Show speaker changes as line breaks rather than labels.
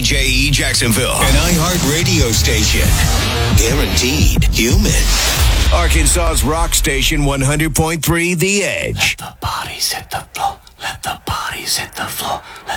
WJE Jacksonville, an iHeart radio station. Guaranteed human. Arkansas's rock station 100.3 The Edge.
Let the bodies hit the floor. Let the bodies hit the floor. Let